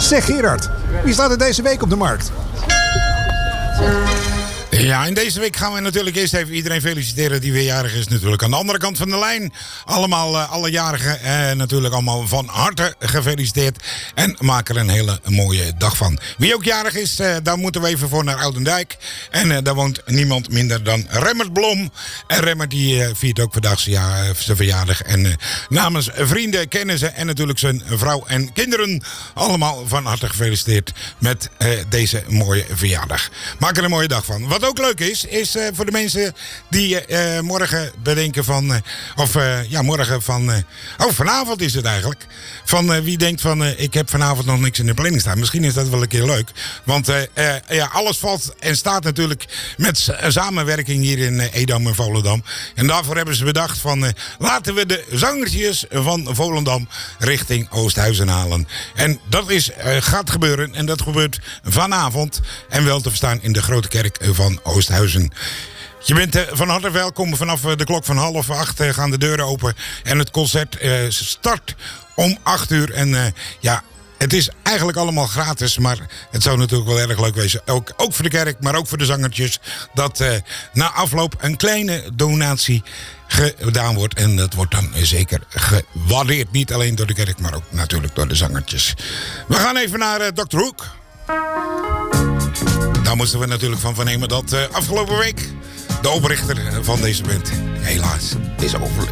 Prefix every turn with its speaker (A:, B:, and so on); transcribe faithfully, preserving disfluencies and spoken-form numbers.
A: Zeg Gerard, wie staat er deze week op de markt?
B: Ja, en deze week gaan we natuurlijk eerst even iedereen feliciteren die weer jarig is natuurlijk. Aan de andere kant van de lijn, allemaal uh, alle jarigen eh, natuurlijk allemaal van harte gefeliciteerd. En maak er een hele mooie dag van. Wie ook jarig is, uh, daar moeten we even voor naar Oudendijk. En uh, daar woont niemand minder dan Remmert Blom. En Remmert die uh, viert ook vandaag zijn, ja, zijn verjaardag. En uh, namens vrienden, kennissen en natuurlijk zijn vrouw en kinderen allemaal van harte gefeliciteerd met uh, deze mooie verjaardag. Maak er een mooie dag van. Wat ook leuk is, is uh, voor de mensen die uh, morgen bedenken van... Uh, of uh, ja, morgen van... Uh, oh, vanavond is het eigenlijk. Van uh, wie denkt van, uh, ik heb vanavond nog niks in de planning staan. Misschien is dat wel een keer leuk. Want uh, uh, ja, alles valt en staat natuurlijk met uh, samenwerking hier in uh, Edam en Volendam. En daarvoor hebben ze bedacht van... Uh, laten we de zangertjes van Volendam richting Oosthuizen halen. En dat is, uh, gaat gebeuren. En dat gebeurt vanavond. En wel te verstaan in de Grote Kerk van Oosthuizen. Je bent uh, van harte welkom. Vanaf uh, de klok van half acht uh, gaan de deuren open. En het concert uh, start om acht uur. En uh, ja, het is eigenlijk allemaal gratis. Maar het zou natuurlijk wel erg leuk wezen. Ook, ook voor de kerk, maar ook voor de zangertjes. Dat uh, na afloop een kleine donatie gedaan wordt. En dat wordt dan zeker gewaardeerd. Niet alleen door de kerk, maar ook natuurlijk door de zangertjes. We gaan even naar uh, dokter Hoek. Daar moesten we natuurlijk van vernemen dat uh, afgelopen week de oprichter van deze band helaas is overleden.